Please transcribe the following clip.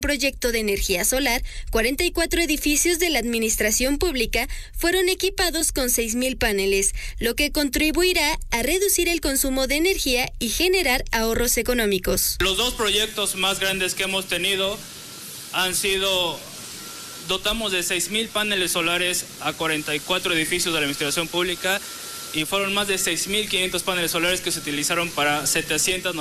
proyecto de energía solar, 44 edificios de la administración pública fueron equipados con 6,000 paneles, lo que contribuirá a reducir el consumo de energía y generar ahorros económicos. Los dos proyectos más grandes que hemos tenido han sido, dotamos de 6,000 paneles solares a 44 edificios de la administración pública y fueron más de 6,500 paneles solares que se utilizaron para 700